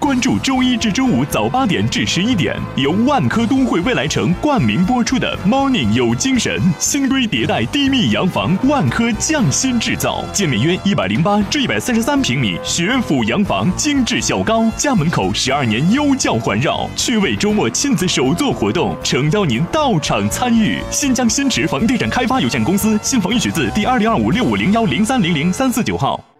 关注周一至周五早8点至11点，由万科都会未来城冠名播出的 Morning 有精神，星堆迭代低密洋房，万科匠心制造，建面约108至133平米，学府洋房，精致效高，家门口12年优教环绕，趣味周末亲子手作活动，诚邀您到场参与。新疆新驰房地产开发有限公司新房预取自第2025650103003495号。